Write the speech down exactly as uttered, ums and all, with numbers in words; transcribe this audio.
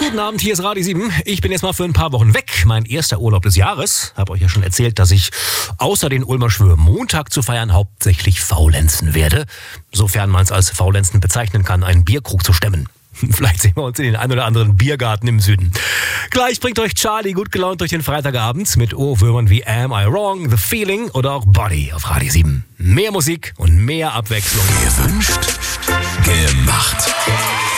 Guten Abend, hier ist Radio sieben. Ich bin jetzt mal für ein paar Wochen weg. Mein erster Urlaub des Jahres. Hab euch ja schon erzählt, dass ich außer den Ulmer Schwör-Montag zu feiern hauptsächlich faulenzen werde. Sofern man es als Faulenzen bezeichnen kann, einen Bierkrug zu stemmen. Vielleicht sehen wir uns in den ein oder anderen Biergarten im Süden. Gleich bringt euch Charlie gut gelaunt durch den Freitagabend mit Ohrwürmern wie Am I Wrong, The Feeling oder auch Body auf Radio sieben. Mehr Musik und mehr Abwechslung. Gewünscht, gemacht.